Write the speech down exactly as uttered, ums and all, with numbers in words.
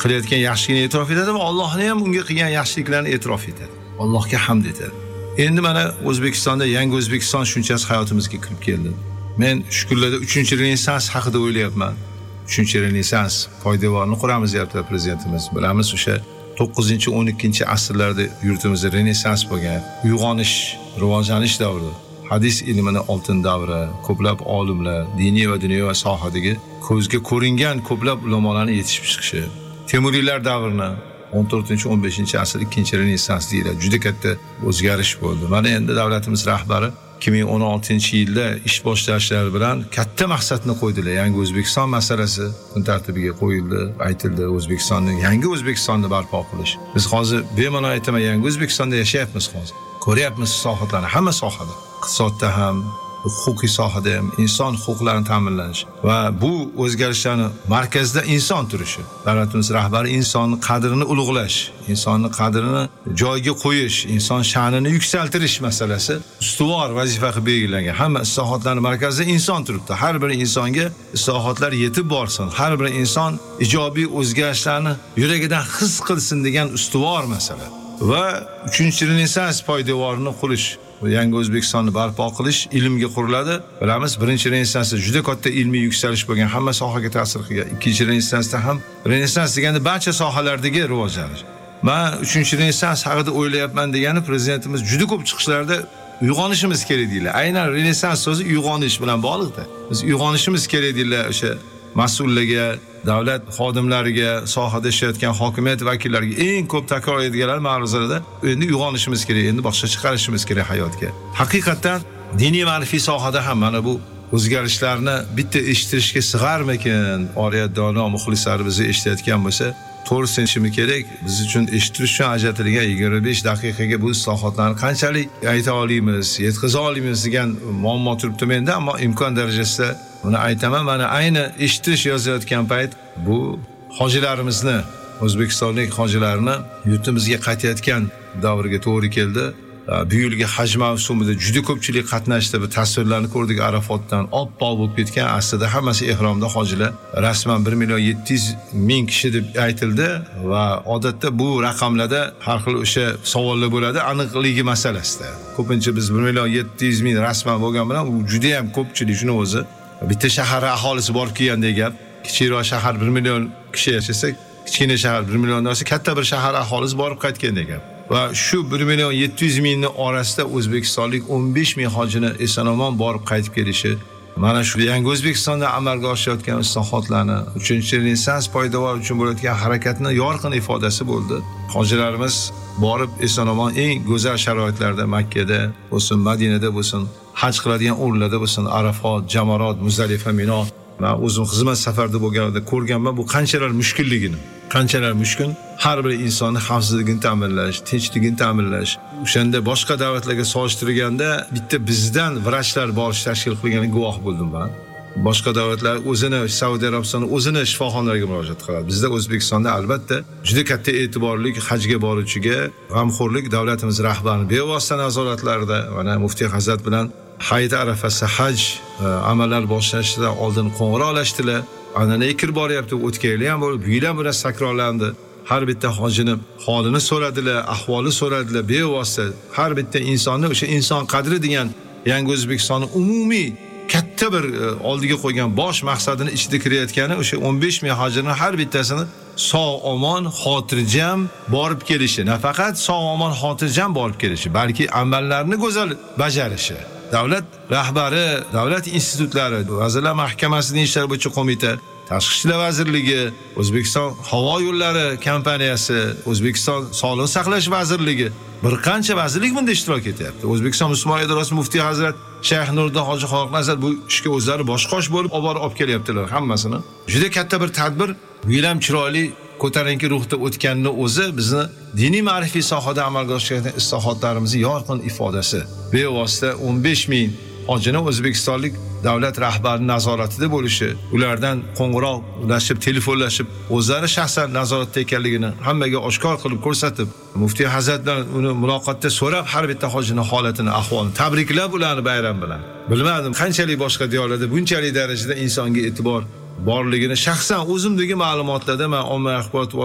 qilayotgan yaxshiligini e'tirof etadi va Allohni ham unga qilgan yaxshiliklarini e'tirof etadi. Allohga hamd etadi. Endi mana O'zbekistonda yangi O'zbekiston tushunchasi hayotimizga kirib keldi. Men shukurlarda uchinchi renessans haqida o'ylayapman. uchinchi renessans poydevorini quramiz deyapti prezidentimiz. Bilamiz o'sha to'qqizinchi o'n ikkinchi asrlarda yurtimizda renessans bo'lgan, uyg'onish, rivojlanish davri, hadis ilmini oltin davri, ko'plab olimlar, diniy va dunyoviy sohadagi ko'zga ko'ringan ko'plab ulamolarning yetishib chiqishi, Temuriylar davrini o'n to'rtinchi o'n beshinchi asr ikkinchi renessans deyiladi. Juda katta o'zgarish bo'ldi. Mana endi davlatimiz rahbari ikki ming o'n oltinchi yilda ish boshlashlari bilan katta maqsadni qo'ydilar. Yangi O'zbekiston masalasi kun tartibiga qo'yildi, aytildi. O'zbekistonni, yangi O'zbekistonni barpo qilish. Biz hozir bemalol aytaman, yangi O'zbekistonda yashayapmiz hozir. Ko'ryapmiz sohalarni, hamma sohada. Iqtisodda ham, huquqiy sohada ham inson huquqlarini ta'minlanish va bu o'zgarishlarning markazida inson turishi. Davlatimiz rahbari insonning qadrini ulug'lash, insonning qadrini joyiga qo'yish, inson sha'nini yuksaltirish masalasi ustuvor vazifa qilib belgilangan. Hamma islohotlarning markazida inson turibdi. Har bir insonga islohotlar yetib borsin, har bir inson ijobiy o'zgarishlarni yuragidan his qilsin degan ustuvor masala. Va uchinchi renessans poydevorini qurish, yangi O'zbekistonni barpo qilish ilmga quriladi. Bilamiz, birinchi renessansda juda katta ilmiy yuksalish bo'lgan, hamma sohaga ta'sir qilgan. Ikkinchi renessansda ham renessans deganda barcha sohalardagi rivojlanish. Men uchinchi renessans haqida o'ylayapman degani prezidentimiz juda ko'p chiqishlarda uyg'onishimiz kerak deydilar. Aynan renessans so'zi uyg'onish bilan bog'liqda. Biz uyg'onishimiz kerak deydilar o'sha mas'ullarga, davlat xodimlariga, sohada ishlayotgan hokimiyat vakillariga eng ko'p takror etganlar ma'ruzalarda endi uyg'onishimiz kerak, endi boshqacha qarashimiz kerak hayotga. Haqiqatan diniy ma'rifiy sohada ham mana bu o'zgarishlarni bitta eshittirishga sig'armikin? Oriyat dono muxlislar bizni eshitayotgan bo'lsa, to'g'ri senishimi kerak. Biz uchun eshittirish uchun ajratilgan yigirma besh daqiqaga bu islohotlarni qanchalik ayta olamiz, yetkaza olamiz degan muammo turibdi menda, ammo imkon darajasida buni aytaman. Mana ayni eshitish yozayotgan payt bu hojilarimizni, o'zbekistonlik hojilarni yurtimizga qaytayotgan davrga to'g'ri keldi. Bu yilgi haj mavsumida juda ko'pchilik qatnashdi. Bu tasvirlarni ko'rdik Arafotdan, oppoq bo'lib ketgan. Aslida hammasi ehromda hojilar. Rasman bir million yetti yuz ming kishi deb aytildi va odatda bu raqamlarda har xil o'sha savollar bo'ladi aniqligi masalasida. Ko'pincha biz bir million yetti yuz ming rasman bo'lgan bilan u juda ham ko'pchilik shuni o'zi. Bitta shahar aholisi borib kelgandek gap. Kichikroq shahar bir million kishi yashasa, kichkina shahar bir milliondan olsa, katta bir shahar aholisi borib qaytgandek gap. Va shu bir million yetti yuz mingning orasida o'zbekistonlik o'n besh ming hojini eson-omon borib qaytib kelishi, mana shu yangi O'zbekistonda amalga oshayotgan islohotlarni, uchinchi renessans poydevor uchun bo'layotgan harakatning yorqin ifodasi bo'ldi. Hojilarimiz borib eson-omon eng go'zal sharoitlarda Makkada bo'lsin, Madinada bo'lsin, haj qiladigan o'rinlarda bo'lsin, Arafot, Jamorot, Muzdalifa, Mino. Men o'zim xizmat safarida bo'lganimda ko'rganman bu qanchalar mushkulligini. Qanchalar mushkul har bir insonning xavfsizligini ta'minlash, tinchligini ta'minlash. O'shanda boshqa davlatlarga solishtirganda bitta bizdan vrachlar borish tashkil qilganiga guvoh bo'ldim men. Boshqa davlatlar o'zini, Saudiya Arabistoni o'zini shifoxonalarga murojaat qiladi. Bizda O'zbekistonda albatta juda katta e'tiborlik hajga boruvchiga g'amxo'rlik davlatimiz rahbarining bevosita nazoratlarida, mana muftiy hazrat bilan Hayit arafasi haj amallar boshlanishdan oldin qo'ng'iroqlashdilar. Ananaga kirib boryapti, o'tkaylar ham bo'lib, buylar bilan takrorlandi. Har bitta hojini holini so'radilar, ahvoli so'radilar, bevosita har bitta insonni o'sha inson qadri degan yangi O'zbekistonning umumiy katta bir oldiga qo'ygan bosh maqsadini ichida kirayotgani o'sha o'n besh ming hojini har bittasini sog' omon, xotirjam borib kelishi, nafaqat sog' omon, xotirjam borib kelishi, balki amallarni go'zal bajarishi. Davlat rahbari, davlat institutlari, Vazirlar Mahkamasining ishlar bo'yicha qo'mita, Tashqi ishlar vazirligi, O'zbekiston havo yo'llari kompaniyasi, O'zbekiston Sog'liqni saqlash vazirligi, bir qancha vazirlik bunda ishtirok etyapti. O'zbekiston musulmon idorasi muftiy hazrat Shayx Nuriddin hoji Xoliqnazar bu ishga o'zlari boshqosh bo'lib olib borib olib kelyaptilar hammasini. Juda katta bir tadbir, bu yil ham chiroyli ko'tarinki ruhda o'tganini o'zi bizni diniy ma'rifiy sohada amalga oshayotgan islohotlarimizning yorqin ifodasi. Bevosita o'n besh ming hojini o'zbekistonlik davlat rahbarining nazoratida bo'lishi, ulardan qo'ng'iroqlashib, telefonlashib, o'zlari shaxsan nazoratda ekanligini hammaga oshkor qilib ko'rsatib, muftiy hazrat bilan uni muloqotda so'rab, har bitta hojining holatini, ahvolini tabriklab ularni bayram bilan. Bilmadim qanchalik boshqa diyorlarda bunchalik darajada insonga e'tibor borligini shaxsan o'zimdagi ma'lumotlarda men ommaviy axborot